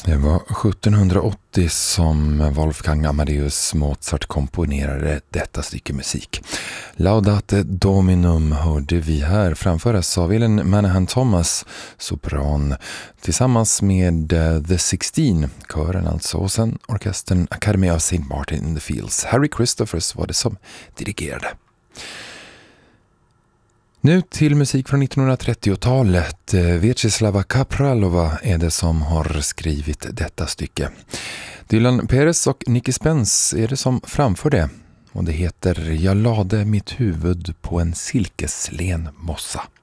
Det var 1780 som Wolfgang Amadeus Mozart komponerade detta stycke musik. Laudate Dominum hörde vi här framföras av Ellen Manahan Thomas, sopran, tillsammans med The 16, kören alltså, och sen orkestern Academy of St. Martin in the Fields. Harry Christophers var det som dirigerade. Nu till musik från 1930-talet. Vyacheslava Kapralova är det som har skrivit detta stycke. Dylan Perez och Nicky Spence är det som framför det. Och det heter Jag lade mitt huvud på en silkeslen mossa.